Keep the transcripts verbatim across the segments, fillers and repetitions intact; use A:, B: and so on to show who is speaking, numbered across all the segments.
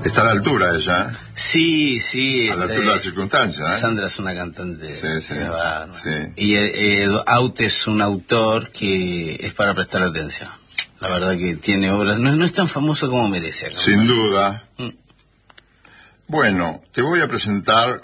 A: Está a la altura ella.
B: Sí, sí.
A: A la
B: este,
A: altura de las circunstancias, ¿eh?
B: Sandra es una cantante.
A: Sí, sí, sí.
B: Y eh, eh, Aute es un autor que es para prestar atención. La verdad que tiene obras, no, no es tan famoso como merece. ¿No?
A: Sin duda.
B: Mm.
A: Bueno, te voy a presentar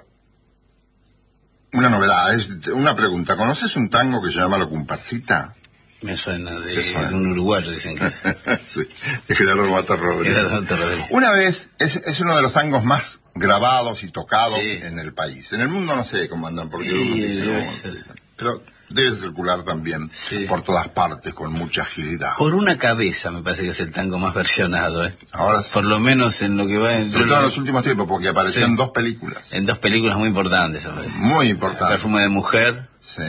A: una novedad, es una pregunta. ¿Conoces un tango que se llama La Comparsita?
B: Me suena de, de un uruguayo, dicen que es.
A: Sí, de Gerardo Mata Rodríguez.
B: Gerardo Mata Rodríguez.
A: Una vez, es, es uno de los tangos más grabados y tocados
B: Sí.
A: en el país. En el mundo no sé cómo andan, porque
B: Sí,
A: uno dice,
B: debe
A: no,
B: ser.
A: pero debe circular también
B: Sí.
A: por todas partes con mucha agilidad.
B: Por una cabeza me parece que es el tango más versionado, ¿eh?
A: Ahora,
B: Por lo menos en lo que va en,
A: sobre todo en los últimos tiempos, porque apareció
B: Sí.
A: en dos películas.
B: en dos películas muy importantes, ¿sabes?
A: Muy importantes.
B: Perfume de mujer.
A: Sí.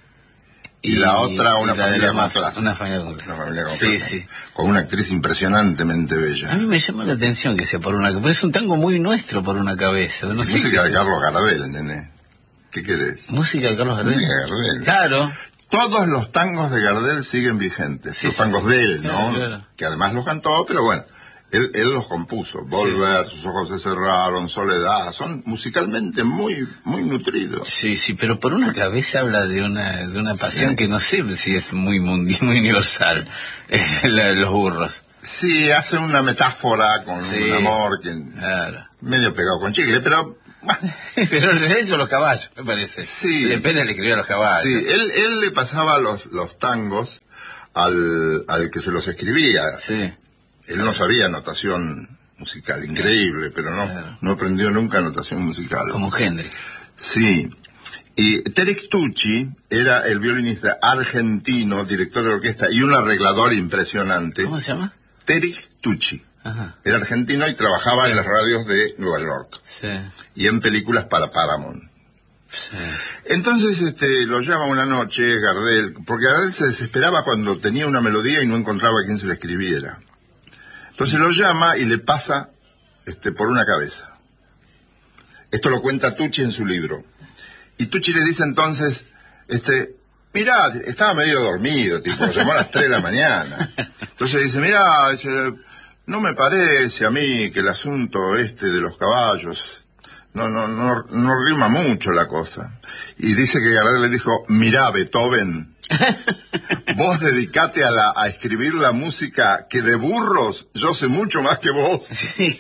A: Y, la otra, una
B: y la de
A: familia
B: la
A: con
B: mafia,
A: clase.
B: Una familia con clase.
A: Una familia con
B: Sí,
A: clase.
B: sí.
A: Con una actriz impresionantemente
B: A
A: bella.
B: mí me llama la atención que sea por una cabeza. Es un tango muy nuestro por una cabeza. No sé
A: Música
B: qué
A: de
B: sea.
A: Carlos Gardel, nene. ¿Qué querés?
B: Música de Carlos Gardel.
A: Música de Gardel.
B: Claro.
A: Todos los tangos de Gardel siguen vigentes.
B: Sí,
A: los
B: sí.
A: tangos de él, ¿no?
B: Claro, claro.
A: Que además los cantó, pero bueno, él, él los compuso. Volver, Sus ojos se cerraron, Soledad. Son musicalmente muy, muy nutridos.
B: Sí, sí, pero por una cabeza habla de una de una pasión
A: Sí.
B: que no sé si es muy mundi, muy universal. La de los burros.
A: Sí, hace una metáfora con
B: Sí.
A: un amor que
B: Claro.
A: medio pegado con chicle, pero... bueno,
B: Pero en realidad hizo los caballos, me parece.
A: Sí.
B: Le pena le escribió a los caballos.
A: sí, él, él le pasaba los, los tangos al, al que se los escribía.
B: Sí.
A: Él no sabía notación musical, increíble, pero no,
B: Claro.
A: no aprendió nunca notación musical.
B: Como Hendrix.
A: Sí. Y Terek Tucci era el violinista argentino, director de orquesta y un arreglador impresionante.
B: ¿Cómo se llama?
A: Terek Tucci.
B: Ajá.
A: Era argentino y trabajaba en las radios de Nueva York
B: Sí.
A: y en películas para Paramount.
B: Sí.
A: Entonces este, lo llama una noche Gardel, porque Gardel se desesperaba cuando tenía una melodía y no encontraba a quien se la escribiera. Entonces lo llama y le pasa este, por una cabeza. Esto lo cuenta Tucci en su libro. Y Tucci le dice entonces, este, mirá, estaba medio dormido, tipo, llamó a las tres de la mañana. Entonces dice, mirá, dice, no me parece a mí que el asunto este de los caballos, no, no, no, no rima mucho la cosa. Y dice que Gardel le dijo, mirá, Beethoven, vos dedicate a, la, a escribir la música que de burros yo sé mucho más que vos.
B: Sí.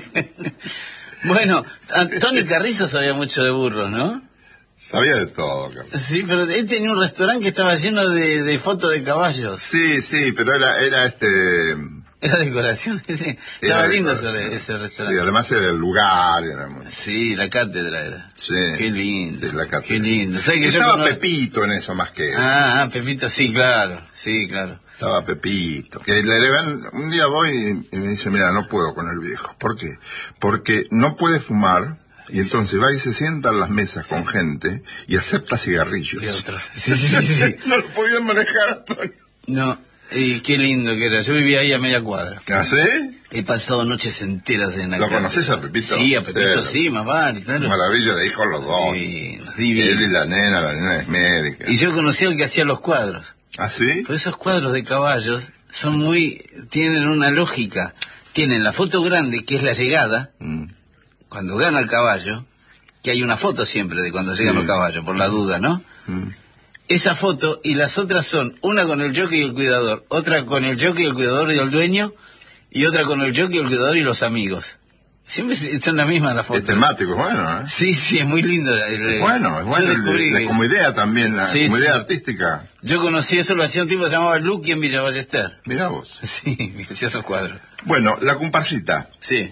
B: Bueno, Tony Carrizo sabía mucho de burros, ¿no?
A: Sabía de todo, Carlos.
B: Sí, pero él tenía un restaurante que estaba lleno de, de fotos de caballos.
A: Sí, sí, pero era, era este...
B: Era decoración, sí.
A: era
B: Estaba lindo ese,
A: decoración.
B: ese
A: Sí,
B: restaurante.
A: además era el lugar, era muy...
B: Sí, la cátedra era.
A: Sí.
B: Qué lindo.
A: Sí, la cátedra.
B: Qué lindo. ¿Sabes que yo
A: Estaba
B: cono-
A: Pepito en eso más que él.
B: Ah, ah, Pepito, sí, claro. Sí, claro.
A: Estaba Pepito. Que le, le van- un día voy y, y me dice, mira, no puedo con el viejo. ¿Por qué? Porque no puede fumar y entonces va y se sienta en las mesas con gente y acepta cigarrillos.
B: Y otros. Sí, sí, sí, sí.
A: No lo podían manejar, Antonio.
B: No, y qué lindo que era. Yo vivía ahí a media cuadra.
A: ¿Ah, sí?
B: He pasado noches enteras en la
A: ¿Lo
B: cátedra.
A: conoces a Pepito?
B: Sí, a Pepito
A: Sí.
B: sí, más vale, claro.
A: Maravilla de hijos los dos.
B: Divino, divino.
A: Él y la nena, la nena es médica.
B: Y yo conocí al que hacía los cuadros.
A: ¿Ah, sí?
B: Pero esos cuadros de caballos son muy... tienen una lógica. Tienen la foto grande, que es la llegada,
A: Mm.
B: cuando gana el caballo, que hay una foto siempre de cuando
A: Sí.
B: llegan los caballos, por la duda, ¿no?
A: Mm.
B: Esa foto y las otras son una con el jockey y el cuidador, otra con el jockey, el cuidador y el dueño, y otra con el jockey, el cuidador y los amigos. Siempre son las mismas las
A: Es
B: fotos.
A: temático, es bueno, ¿eh?
B: Sí, sí, es muy lindo.
A: Es bueno, es bueno.
B: Yo descubrí
A: la-
B: que-
A: como idea también, la,
B: Sí,
A: como idea
B: sí.
A: artística.
B: Yo conocí eso, lo hacía un tipo que se llamaba Lucky en Villa Ballester.
A: Mirá vos.
B: Sí, me hacía esos cuadros.
A: Bueno, la comparsita.
B: Sí.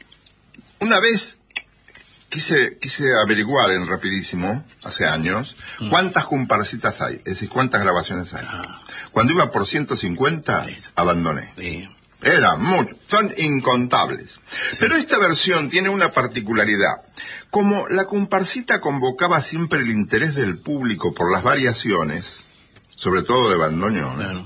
A: Una vez quise quise averiguar en rapidísimo, hace años,
B: Mm.
A: cuántas comparsitas hay, es decir, cuántas grabaciones hay.
B: Ah.
A: Cuando iba por ciento cincuenta,
B: Listo.
A: abandoné.
B: Sí.
A: Era mucho, son incontables. Pero esta versión tiene una particularidad. Como la comparsita convocaba siempre el interés del público por las variaciones, sobre todo de bandoneón,
B: Claro.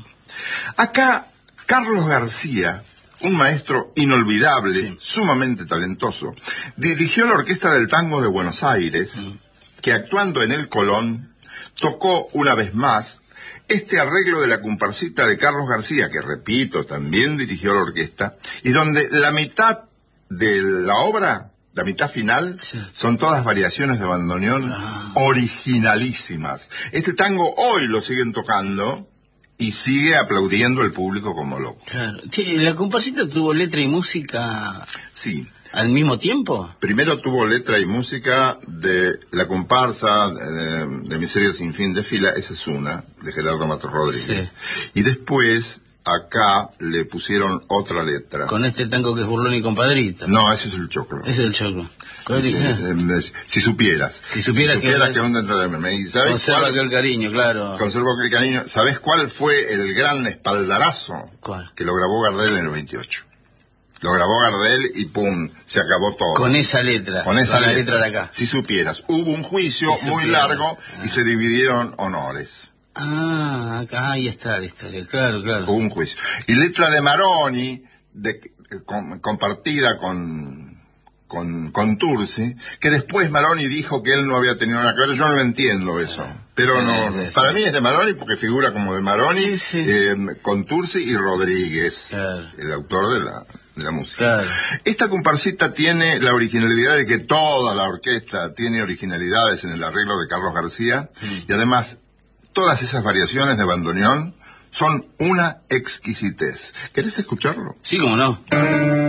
A: acá Carlos García, un maestro inolvidable,
B: Sí.
A: sumamente talentoso, dirigió la Orquesta del Tango de Buenos Aires,
B: Mm.
A: que actuando en el Colón, tocó una vez más este arreglo de la comparsita de Carlos García, que repito, también dirigió la orquesta, y donde la mitad de la obra, la mitad final, sí, son todas variaciones de bandoneón ah. originalísimas. Este tango hoy lo siguen tocando y sigue aplaudiendo el público como loco.
B: Claro. ¿La comparsita tuvo letra y música?
A: Sí.
B: ¿Al mismo tiempo?
A: Primero tuvo letra y música de La comparsa, de, de Miseria sin fin de fila, esa es una, de Gerardo Matos Rodríguez. Sí. Y después, acá, le pusieron otra letra.
B: Con este tango que es Burlón y Compadrito.
A: No, ese es el Choclo.
B: Ese es el Choclo.
A: Sí, eh, si supieras.
B: Si supieras,
A: si supieras que,
B: que
A: aún dentro de mí. ¿Sabes
B: conserva
A: cuál?
B: aquel cariño, claro.
A: Conserva aquel cariño. ¿Sabés cuál fue el gran espaldarazo?
B: ¿Cuál?
A: Que lo grabó Gardel en el veintiocho. Lo grabó Gardel y pum, se acabó todo.
B: Con esa letra.
A: Con esa
B: con
A: letra.
B: La letra de acá.
A: Si supieras. Hubo un juicio si muy largo ah. y se dividieron honores.
B: Ah, acá ahí está la historia, claro, claro.
A: Hubo un juicio. Y letra de Maroni, de, con, compartida con, con, con Tursi, que después Maroni dijo que él no había tenido nada que ver. Yo no entiendo eso. Pero no, sí, sí, para sí. mí es de Maroni porque figura como de Maroni, sí, sí. Eh, con Tursi y Rodríguez, claro. el autor de la, de la música.
B: Claro.
A: Esta comparsita tiene la originalidad de que toda la orquesta tiene originalidades en el arreglo de Carlos García, sí. y además todas esas variaciones de bandoneón son una exquisitez. ¿Querés escucharlo?
B: Sí, cómo no.